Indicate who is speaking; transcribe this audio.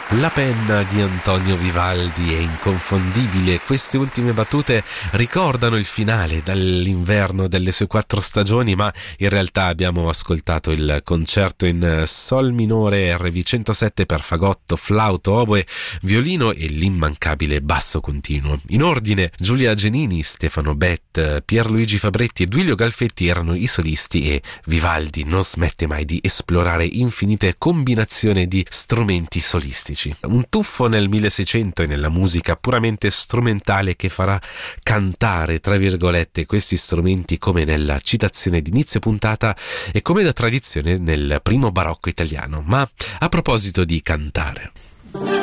Speaker 1: La penna di Antonio Vivaldi è inconfondibile. Queste ultime battute ricordano il finale dall'inverno delle sue 4 stagioni, ma in realtà abbiamo ascoltato il concerto in sol minore RV 107 per fagotto, flauto, oboe, violino e l'immancabile basso continuo. In ordine, Giulia Genini, Stefano Bett, Pierluigi Fabretti e Duilio Galfetti erano i solisti e Vivaldi non smette mai di esplorare infinite combinazioni di strumenti solistici. Un tuffo nel 1600 e nella musica puramente strumentale che farà cantare, tra virgolette, questi strumenti come nella citazione d'inizio puntata e come da tradizione nel primo barocco italiano. Ma a proposito di cantare,